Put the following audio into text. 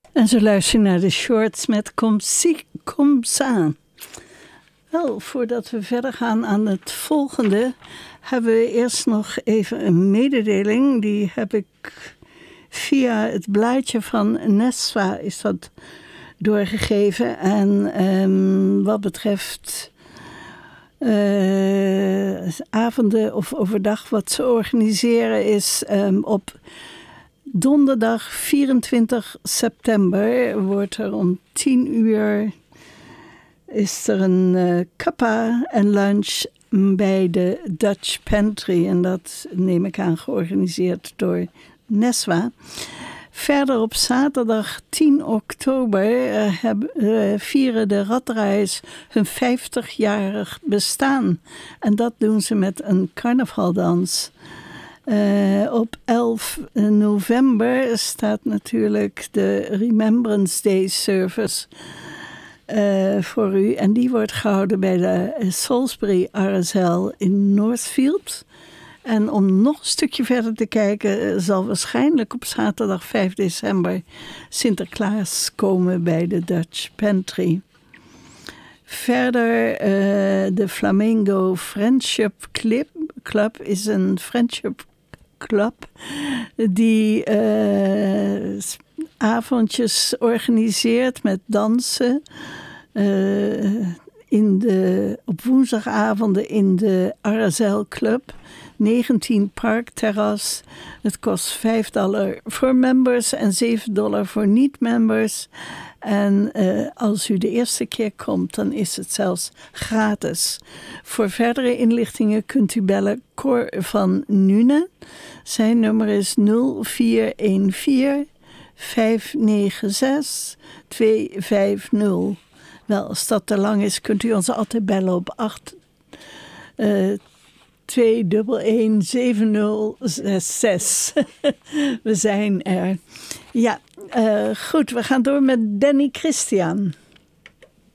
En zo luister je naar de Shorts met Comme ça. Wel, voordat we verder gaan aan het volgende, hebben we eerst nog even een mededeling. Die heb ik via het blaadje van Neswa is dat doorgegeven. En wat betreft avonden of overdag wat ze organiseren is op donderdag 24 september wordt er om 10 uur is er een kappa en lunch bij de Dutch Pantry. En dat neem ik aan georganiseerd door Neswa. Verder op zaterdag 10 oktober vieren de Raddraaiers hun 50-jarig bestaan. En dat doen ze met een carnavaldans. Op 11 november staat natuurlijk de Remembrance Day service voor u. En die wordt gehouden bij de Salisbury RSL in Northfield. En om nog een stukje verder te kijken, zal waarschijnlijk op zaterdag 5 december Sinterklaas komen bij de Dutch Pantry. Verder de Flamingo Friendship Club is een friendship club die avondjes organiseert met dansen op woensdagavonden in de RSL Club. 19 Parkterras. Het kost $5 voor members en $7 voor niet-members. En als u de eerste keer komt, dan is het zelfs gratis. Voor verdere inlichtingen kunt u bellen Cor van Nune. Zijn nummer is 0414 596 250. Wel, als dat te lang is, kunt u ons altijd bellen op 2117066. We zijn er. Ja, goed, we gaan door met Danny Christian.